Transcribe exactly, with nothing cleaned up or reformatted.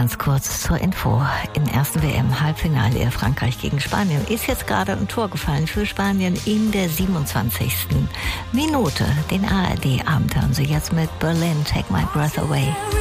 ganz kurz zur Info. Im ersten W M-Halbfinale Frankreich gegen Spanien ist jetzt gerade ein Tor gefallen für Spanien in der siebenundzwanzigsten Minute. Den A R D-Abend hören Sie jetzt mit Berlin, Take My Breath Away.